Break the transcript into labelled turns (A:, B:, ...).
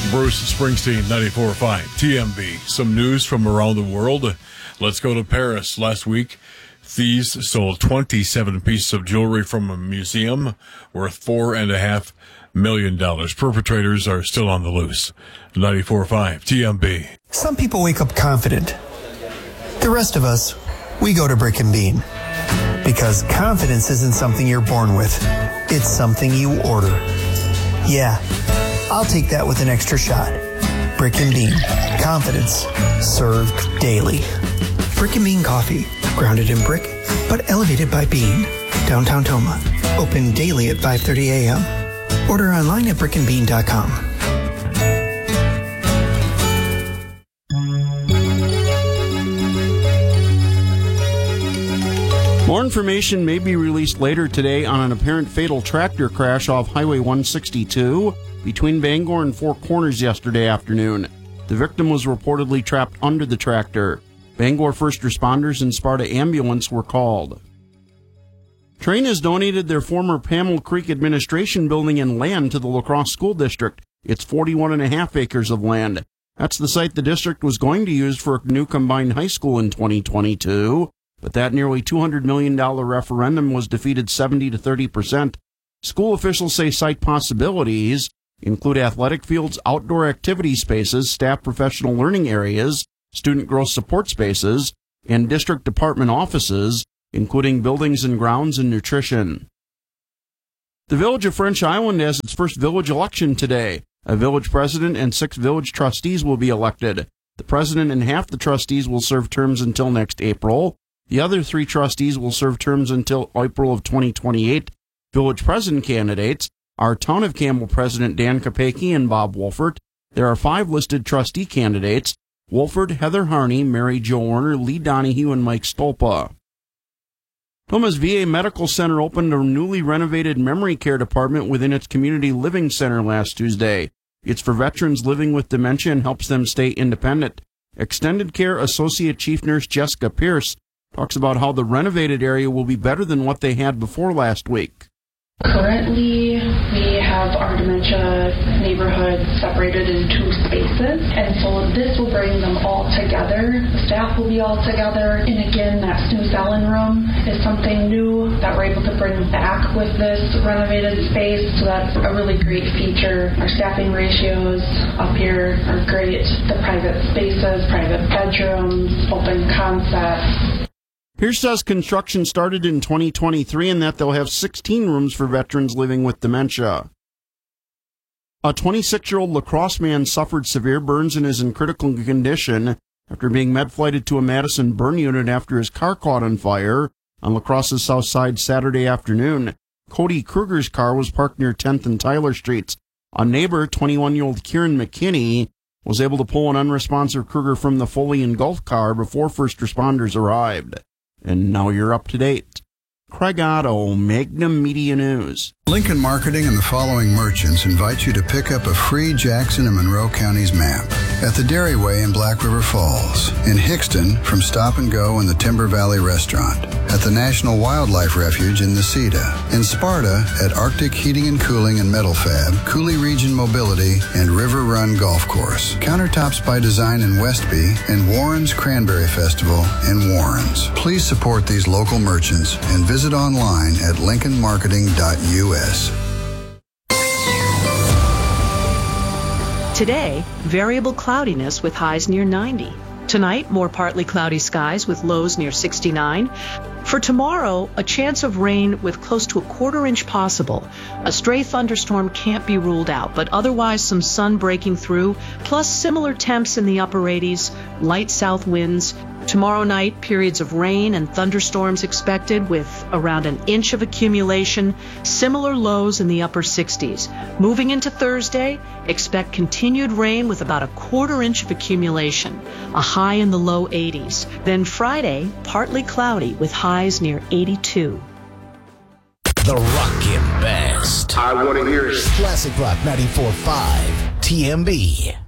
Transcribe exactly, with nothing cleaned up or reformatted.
A: Bruce Springsteen, ninety-four point five T M B. Some news from around the world. Let's go to Paris. Last week, thieves stole twenty-seven pieces of jewelry from a museum worth four and a half million dollars. Perpetrators are still on the loose. ninety-four point five T M B.
B: Some people wake up confident. The rest of us, we go to Brick and Bean. Because confidence isn't something you're born with. It's something you order. Yeah, I'll take that with an extra shot. Brick and Bean. Confidence served daily. Brick and Bean coffee. Grounded in brick, but elevated by bean. Downtown Toma. Open daily at five thirty a.m. Order online at brick and bean dot com.
C: More information may be released later today on an apparent fatal tractor crash off Highway one sixty-two between Bangor and Four Corners yesterday afternoon. The victim was reportedly trapped under the tractor. Bangor first responders and Sparta ambulance were called. Trane has donated their former Pamel Creek Administration building and land to the La Crosse School District. It's forty-one and a half acres of land. That's the site the district was going to use for a new combined high school in twenty twenty-two. But that nearly two hundred million dollars referendum was defeated seventy to thirty percent. School officials say site possibilities include athletic fields, outdoor activity spaces, staff professional learning areas, student growth support spaces, and district department offices, including buildings and grounds and nutrition. The village of French Island has its first village election today. A village president and six village trustees will be elected. The president and half the trustees will serve terms until next April. The other three trustees will serve terms until April of twenty twenty-eight. Village president candidates are Town of Campbell President Dan Kopecki and Bob Wolfert. There are five listed trustee candidates: Wolfert, Heather Harney, Mary Jo Warner, Lee Donahue, and Mike Stolpa. Toma's V A Medical Center opened a newly renovated memory care department within its community living center last Tuesday. It's for veterans living with dementia and helps them stay independent. Extended Care Associate Chief Nurse Jessica Pierce talks about how the renovated area will be better than what they had before last week.
D: Currently, we have our dementia neighborhood separated in two spaces, and so this will bring them all together. The staff will be all together, and again, that snooze Ellen room is something new that we're able to bring back with this renovated space, so that's a really great feature. Our staffing ratios up here are great. The private spaces, private bedrooms, open concepts.
C: Pierce says construction started in twenty twenty-three and that they'll have sixteen rooms for veterans living with dementia. A twenty-six-year-old La Crosse man suffered severe burns and is in critical condition after being med-flighted to a Madison burn unit after his car caught on fire on La Crosse's south side Saturday afternoon. Cody Kruger's car was parked near tenth and Tyler Streets. A neighbor, twenty-one-year-old Kieran McKinney, was able to pull an unresponsive Kruger from the fully engulfed car before first responders arrived. And now you're up to date. Craig Otto, Magnum Media News.
E: Lincoln Marketing and the following merchants invite you to pick up a free Jackson and Monroe Counties map at the Dairyway in Black River Falls, in Hickston from Stop and Go and the Timber Valley Restaurant, at the National Wildlife Refuge in Necedah, in Sparta at Arctic Heating and Cooling and Metal Fab, Cooley Region Mobility, and River Run Golf Course, Countertops by Design in Westby, and Warren's Cranberry Festival in Warren's. Please support these local merchants and visit online at lincoln marketing dot U S.
F: Today, variable cloudiness with highs near ninety. Tonight, more partly cloudy skies with lows near sixty-nine. For tomorrow, a chance of rain with close to a quarter inch possible. A stray thunderstorm can't be ruled out, but otherwise some sun breaking through, plus similar temps in the upper eighties, light south winds. Tomorrow night, periods of rain and thunderstorms expected with around an inch of accumulation, similar lows in the upper sixties. Moving into Thursday, expect continued rain with about a quarter inch of accumulation, a high in the low eighties. Then Friday, partly cloudy with highs near eighty-two.
G: The rockin' best.
H: I want to hear it.
G: Classic Rock ninety-four point five T M B.